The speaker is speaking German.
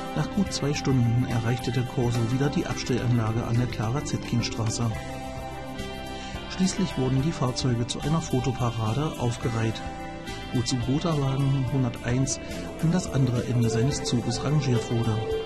Nach gut 2 Stunden erreichte der Corso wieder die Abstellanlage an der Clara-Zetkin-Straße. Schließlich wurden die Fahrzeuge zu einer Fotoparade aufgereiht, wozu Boterwagen 101 an das andere Ende seines Zuges rangiert wurde.